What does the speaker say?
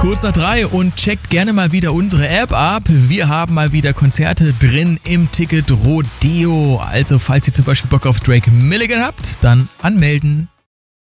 Kurz nach 3 und checkt gerne mal wieder unsere App ab. Wir haben mal wieder Konzerte drin im Ticket Rodeo. Also falls ihr zum Beispiel Bock auf Drake Milligan habt, dann anmelden.